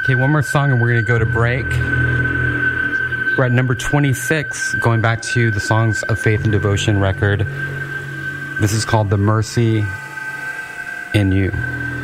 Okay, one more song and we're going to go to break. We're at number 26, going back to the Songs of Faith and Devotion record. This is called The Mercy in You.